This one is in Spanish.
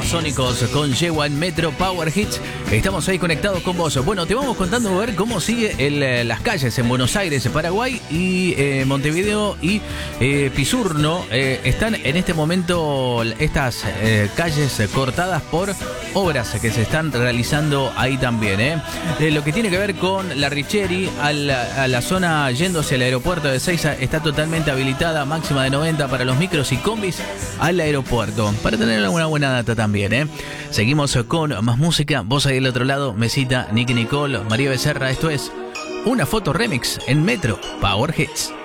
Babasónicos con Yegua en Metro Power Hits. Estamos ahí conectados con vos. Bueno, te vamos contando a ver cómo sigue las calles en Buenos Aires, Paraguay y Montevideo y Pisurno. Están en este momento estas calles cortadas por obras que se están realizando ahí también. Lo que tiene que ver con la Richeri, a la zona yendo hacia el aeropuerto de Ezeiza, está totalmente habilitada, máxima de 90 para los micros y combis al aeropuerto, para tener alguna buena data también. Seguimos con más música, vos ahí del otro lado, Mesita, Nicky Nicole, María Becerra. Esto es Una Foto Remix en Metro Power Hits.